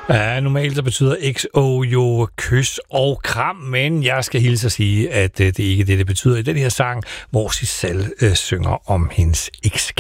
Ja, normalt så betyder XO jo kys og kram, men jeg skal hilse at sige, at det ikke er det betyder i den her sang, hvor Sissel synger om hendes ekskæreste.